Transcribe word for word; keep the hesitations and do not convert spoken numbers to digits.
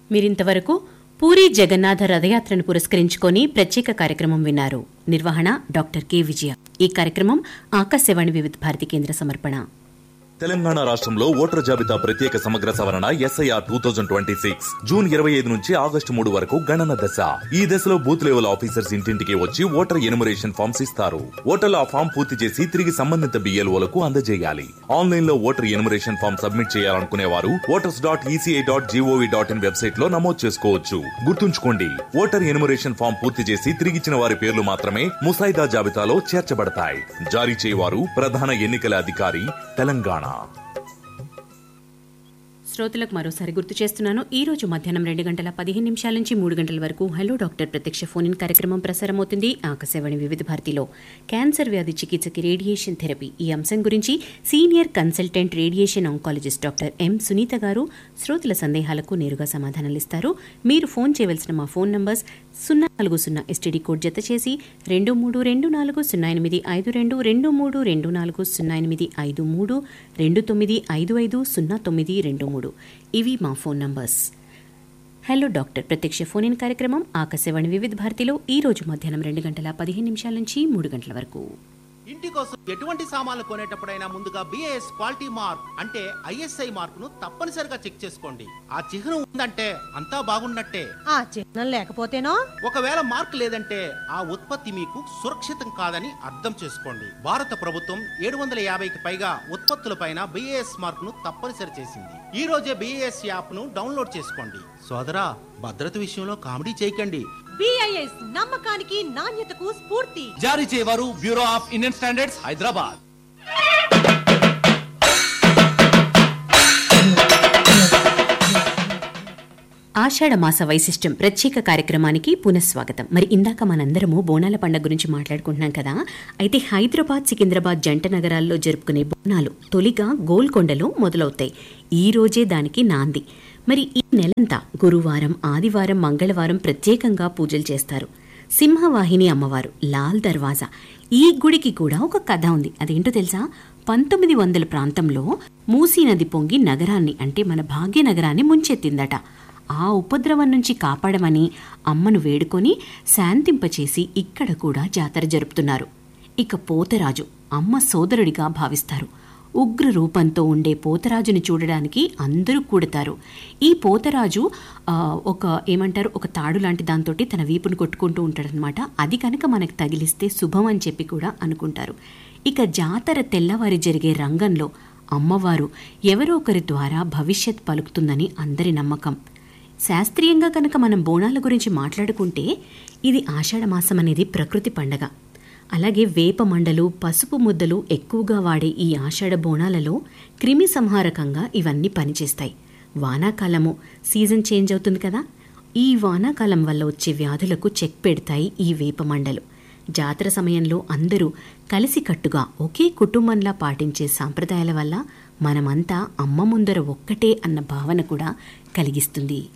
మీరింతవరకు పూరీ జగన్నాథ రథయాత్రను పురస్కరించుకొని ప్రత్యేక కార్యక్రమం విన్నారు. నిర్వహణ డాక్టర్ కె విజయ. ఈ కార్యక్రమం ఆకాశవాణి వివిధ భారతి కేంద్ర సమర్పణ. తెలంగాణ రాష్ట్రంలో ఓటర్ జాబితా ప్రత్యేక సమగ్ర సవరణ SIR two thousand twenty six June ఇరవై ఐదు నుంచి ఆగస్టు మూడు వరకు గణన దశ. ఈ దశలో బూత్ లెవెల్ ఆఫీసర్స్ ఇంటింటికి వచ్చి ఓటర్ ఎన్యుమరేషన్ ఫామ్స్ ఇస్తారు. ఓటర్లు ఆ ఫామ్ పూర్తి చేసి తిరిగి సంబంధిత బిఎల్ఓలకు అందజేయాలి. ఆన్లైన్ లో ఓటర్ ఎన్యుమరేషన్ ఫామ్ సబ్మిట్ చేయాలనుకునే వారు voters dot ECI dot GOV dot in website లో నమోదు చేసుకోవచ్చు. గుర్తుంచుకోండి, ఓటర్ ఎన్యుమరేషన్ ఫామ్ పూర్తి చేసి తిరిగిచ్చిన వారి పేర్లు మాత్రమే ముసాయిదా జాబితాలో చేర్చబడతాయి. జారీ చేయవారు ప్రధాన ఎన్నికల అధికారి, తెలంగాణ. శ్రోతలకు మరోసారి గుర్తు చేస్తున్నాను. ఈ రోజు మధ్యాహ్నం రెండు గంటల పదిహేను నిమిషాల నుంచి మూడు గంటల వరకు హలో డాక్టర్ ప్రత్యక్ష ఫోన్ ఇన్ కార్యక్రమం ప్రసారమవుతుంది ఆకాశవాణి వివిధ భారతిలో. క్యాన్సర్ వ్యాధి చికిత్సకి రేడియేషన్ థెరపీ ఈ అంశం గురించి senior consultant radiation oncologist doctor M Sunitha గారు శ్రోతల సందేహాలకు నేరుగా సమాధానాలిస్తారు. మీరు ఫోన్ చేయవలసిన మా ఫోన్ నంబర్స్ సున్నా నాలుగు సున్నా ఎస్టీడీ కోడ్ జత చేసి రెండు మూడు రెండు నాలుగు సున్నా ఎనిమిది ఐదు రెండు రెండు మూడు రెండు నాలుగు సున్నా ఎనిమిది ఐదు మూడు రెండు తొమ్మిది ఐదు ఐదు సున్నా తొమ్మిది రెండు మూడు ఇవి మా ఫోన్ నంబర్స్. హలో డాక్టర్ ప్రత్యక్ష ఫోన్ ఇన్ కార్యక్రమం ఆకాశవాణి వివిధ భారతిలో ఈ రోజు మధ్యాహ్నం రెండు గంటల పదిహేను నిమిషాల నుంచి మూడు గంటల వరకు. ఇంటి కోసం ఎటువంటి సామాన్లు కొనేటప్పుడైనా ముందుగా బిఏఎస్ క్వాలిటీ మార్క్ అంటే ఐఎస్ఐ మార్క్ ను తప్పనిసరిగా చెక్ చేసుకోండి. ఆ చిహ్నం ఉందంటే అంతా బాగున్నట్టే. ఆ చిహ్నం లేకపోతేనో ఒకవేళ మార్క్ లేదంటే ఆ ఉత్పత్తి మీకు సురక్షితం కాదని అర్థం చేసుకోండి. భారత ప్రభుత్వం ఏడు వందల యాభైకి పైగా ఉత్పత్తులపైన బిఏఎస్ మార్క్ ను తప్పనిసరి చేసింది. ఈ రోజే బిఏఎస్ యాప్ ను డౌన్లోడ్ చేసుకోండి. సోదరా, భద్రత విషయంలో కామెడీ చేయకండి. బిఐఎస్ నమ్మకానికి నాణ్యతకు స్ఫూర్తి. జారీ చేయవారు bureau of Indian standards, Hyderabad. ఆషాఢ మాస వైశిష్టం ప్రత్యేక కార్యక్రమానికి పునఃస్వాగతం. మరి ఇందాక మనందరము బోనాల పండుగ గురించి మాట్లాడుకుంటున్నాం కదా. అయితే హైదరాబాద్, సికింద్రాబాద్ జంట నగరాల్లో జరుపుకునే బోనాలు తొలిగా గోల్కొండలో మొదలవుతాయి. ఈ రోజే దానికి నాంది. మరి ఈ నెలంతా గురువారం, ఆదివారం, మంగళవారం ప్రత్యేకంగా పూజలు చేస్తారు. సింహవాహిని అమ్మవారు, లాల్ దర్వాజా, ఈ గుడికి కూడా ఒక కథ ఉంది. అదేంటో తెలుసా? పంతొమ్మిది వందల ప్రాంతంలో మూసీ నది పొంగి నగరాన్ని అంటే మన భాగ్యనగరాన్ని ముంచెత్తిందట. ఆ ఉపద్రవం నుంచి కాపాడమని అమ్మను వేడుకొని శాంతింపచేసి ఇక్కడ కూడా జాతర జరుపుతున్నారు. ఇక పోతరాజు అమ్మ సోదరుడిగా భావిస్తారు. ఉగ్ర రూపంతో ఉండే పోతరాజుని చూడడానికి అందరూ కూడతారు. ఈ పోతరాజు ఒక ఏమంటారు ఒక తాడు లాంటి దాంతో తన వీపును కొట్టుకుంటూ ఉంటాడనమాట. అది కనుక మనకు తగిలిస్తే శుభం అని చెప్పి కూడా అనుకుంటారు. ఇక జాతర తెల్లవారి జరిగే రంగంలో అమ్మవారు ఎవరో ఒకరి ద్వారా భవిష్యత్ పలుకుతుందని అందరి నమ్మకం. శాస్త్రీయంగా కనుక మనం బోనాల గురించి మాట్లాడుకుంటే ఇది ఆషాఢమాసం అనేది ప్రకృతి పండగ. అలాగే వేప మండలు, పసుపు ముద్దలు ఎక్కువగా వాడే ఈ ఆషాఢ బోనాలలో క్రిమి సంహారకంగా ఇవన్నీ పనిచేస్తాయి. వానాకాలము సీజన్ చేంజ్ అవుతుంది కదా, ఈ వానాకాలం వల్ల వచ్చే వ్యాధులకు చెక్ పెడతాయి ఈ వేప మండలు. జాతర సమయంలో అందరూ కలిసికట్టుగా ఒకే కుటుంబంలా పాటించే సాంప్రదాయాల వల్ల మనమంతా అమ్మ ముందర ఒక్కటే అన్న భావన కూడా కలిగిస్తుంది.